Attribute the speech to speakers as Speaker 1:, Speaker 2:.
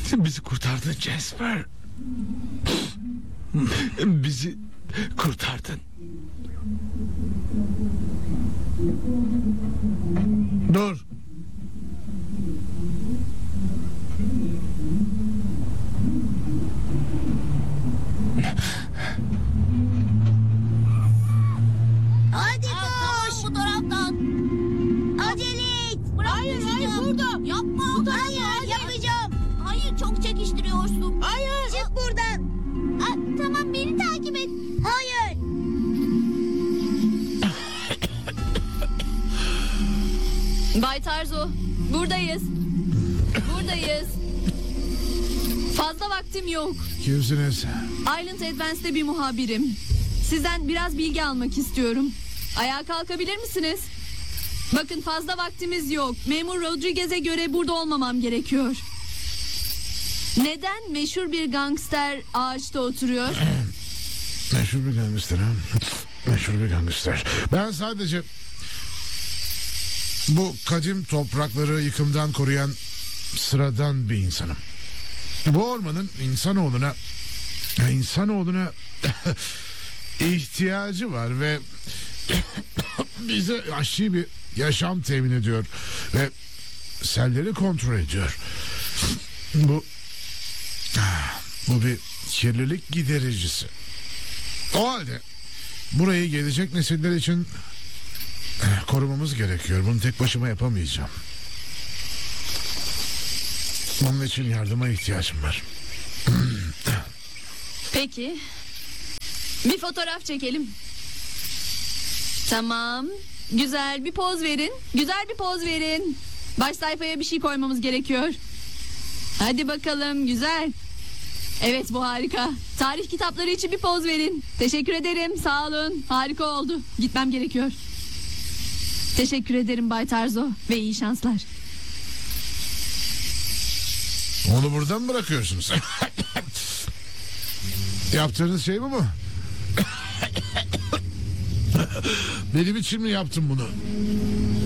Speaker 1: Bizi kurtardın Jasper. Bizi kurtardın.
Speaker 2: Dur.
Speaker 3: Hadi koş. Bu taraftan. Acele et. Hayır burada. Yapma. Hayır yapacağım. Hayır çok çekiştiriyorsun. Hayır. Çık buradan. Tamam beni takip et. Hayır.
Speaker 4: Bay Tarzo, buradayız. Buradayız. Fazla vaktim yok.
Speaker 2: Kimsiniz?
Speaker 4: Island Advance'de bir muhabirim. Sizden biraz bilgi almak istiyorum. Ayağa kalkabilir misiniz? Bakın fazla vaktimiz yok. Memur Rodriguez'e göre burada olmamam gerekiyor. Neden meşhur bir gangster ağaçta oturuyor?
Speaker 2: Meşhur bir gangster ha? Meşhur bir gangster. Ben sadece bu kadim toprakları yıkımdan koruyan sıradan bir insanım. Bu ormanın insanoğluna ihtiyacı var ve bize vahşi bir yaşam temin ediyor ve selleri kontrol ediyor. Bu bir kirlilik gidericisi. O halde burayı gelecek nesiller için korumamız gerekiyor. Bunu tek başıma yapamayacağım. Bunun için yardıma ihtiyacım var.
Speaker 4: Peki. Bir fotoğraf çekelim. Tamam. Güzel bir poz verin. Güzel bir poz verin. Baş sayfaya bir şey koymamız gerekiyor. Hadi bakalım, güzel. Evet, bu harika. Tarih kitapları için bir poz verin. Teşekkür ederim, sağ olun. Harika oldu. Gitmem gerekiyor. Teşekkür ederim Bay Tarzo ve iyi şanslar.
Speaker 2: Onu buradan mı bırakıyorsunuz? Yaptığınız şey mi bu? Benim için mi yaptın bunu?